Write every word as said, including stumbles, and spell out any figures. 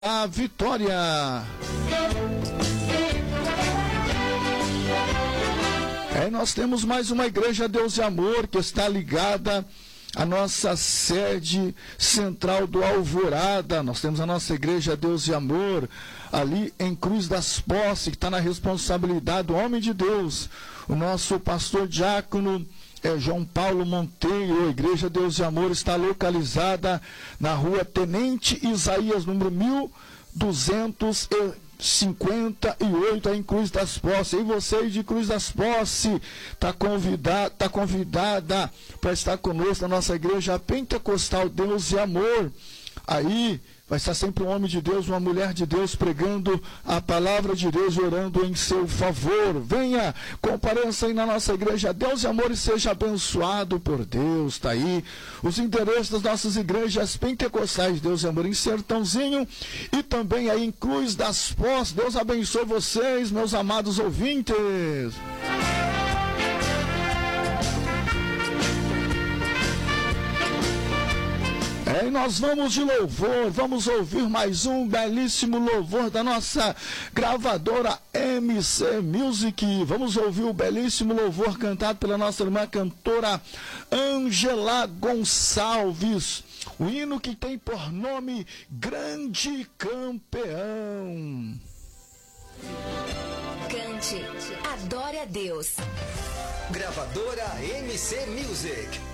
a vitória. É, nós temos mais uma igreja Deus e Amor que está ligada à nossa sede central do Alvorada. Nós temos a nossa igreja Deus e Amor ali em Cruz das Posses, que está na responsabilidade do homem de Deus, o nosso pastor diácono é João Paulo Monteiro. A igreja Deus e Amor está localizada na rua Tenente Isaías, número mil duzentos e cinquenta e oito, em Cruz das Posses. E você de Cruz das Posses está convidado, tá convidada para estar conosco na nossa igreja Pentecostal Deus e Amor. Aí vai estar sempre um homem de Deus, uma mulher de Deus pregando a palavra de Deus, orando em seu favor. Venha, compareça aí na nossa igreja Deus e Amor e seja abençoado por Deus. Está aí os endereços das nossas igrejas pentecostais Deus e Amor em Sertãozinho e também aí em Cruz das Posses. Deus abençoe vocês, meus amados ouvintes. É, e nós vamos de louvor, vamos ouvir mais um belíssimo louvor da nossa gravadora M C Music. Vamos ouvir o belíssimo louvor cantado pela nossa irmã cantora Ângela Gonçalves. O hino que tem por nome Grande Campeão. Cante, adore a Deus. Gravadora M C Music.